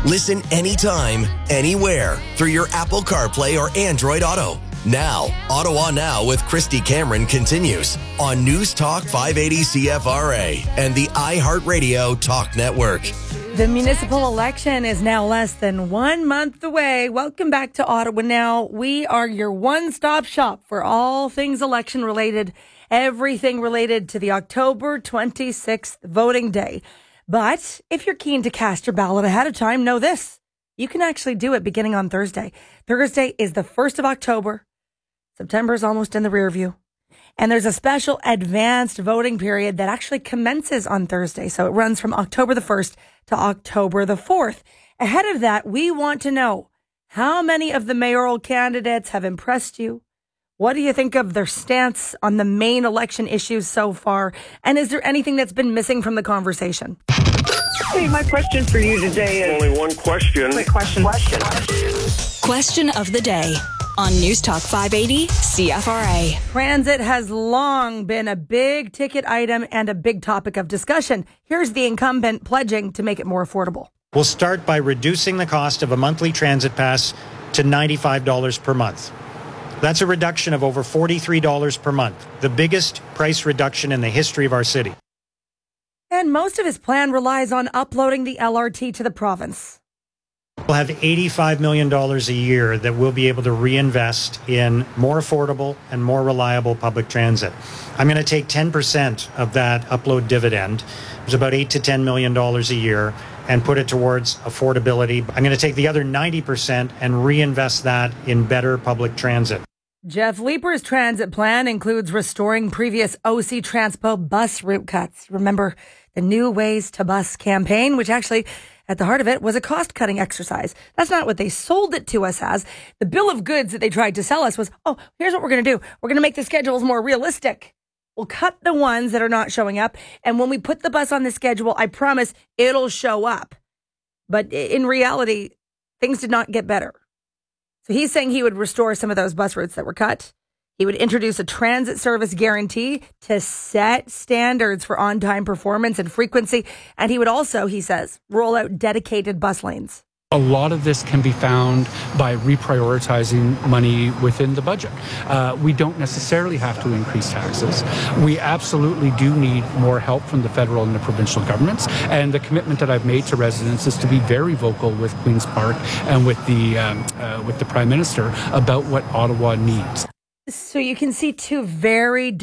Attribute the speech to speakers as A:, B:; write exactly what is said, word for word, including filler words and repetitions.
A: Listen anytime, anywhere through your Apple CarPlay or Android Auto. Now, Ottawa Now with Christy Cameron continues on News Talk five eighty C F R A and the iHeartRadio Talk Network.
B: The municipal election is now less than one month away. Welcome back to Ottawa Now. We are your one-stop shop for all things election-related, everything related to the October twenty-sixth voting day. But if you're keen to cast your ballot ahead of time, know this. You can actually do it beginning on Thursday. Thursday is the first of October. September is almost in the rear view. And there's a special advanced voting period that actually commences on Thursday. So it runs from October the first to October the fourth. Ahead of that, we want to know how many of the mayoral candidates have impressed you? What do you think of their stance on the main election issues so far? And is there anything that's been missing from the conversation?
C: Hey, my question for you today is...
D: Only one question.
C: Quick question. Question.
E: Question of the day on News Talk five eighty C F R A.
B: Transit has long been a big ticket item and a big topic of discussion. Here's the incumbent pledging to make it more affordable.
F: We'll start by reducing the cost of a monthly transit pass to ninety-five dollars per month. That's a reduction of over forty-three dollars per month, the biggest price reduction in the history of our city.
B: And most of his plan relies on uploading the L R T to the province.
F: We'll have eighty-five million dollars a year that we'll be able to reinvest in more affordable and more reliable public transit. I'm going to take ten percent of that upload dividend, which is about eight to ten million dollars a year, and put it towards affordability. I'm going to take the other ninety percent and reinvest that in better public transit.
B: Jeff Leaper's transit plan includes restoring previous O C Transpo bus route cuts. Remember the New Ways to Bus campaign, which actually, at the heart of it, was a cost-cutting exercise. That's not what they sold it to us as. The bill of goods that they tried to sell us was, oh, here's what we're going to do. We're going to make the schedules more realistic. We'll cut the ones that are not showing up. And when we put the bus on the schedule, I promise it'll show up. But in reality, things did not get better. So he's saying he would restore some of those bus routes that were cut. He would introduce a transit service guarantee to set standards for on-time performance and frequency. And he would also, he says, roll out dedicated bus lanes.
G: A lot of this can be found by reprioritizing money within the budget. Uh, we don't necessarily have to increase taxes. We absolutely do need more help from the federal and the provincial governments. And the commitment that I've made to residents is to be very vocal with Queen's Park and with the um, uh, with the Prime Minister about what Ottawa needs.
B: So you can see two very